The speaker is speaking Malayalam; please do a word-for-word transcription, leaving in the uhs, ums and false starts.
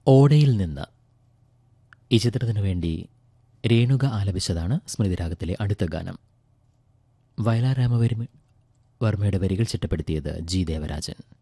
ഓടയിൽ നിന്ന് ഈ ചിത്രത്തിനു വേണ്ടി രേണുക ആലപിച്ചതാണ് സ്മൃതിരാഗത്തിലെ അടുത്ത ഗാനം. വയലാർ രാമവർമ്മ വർമ്മയുടെ വരികൾ ചിട്ടപ്പെടുത്തിയത് ജി ദേവരാജൻ.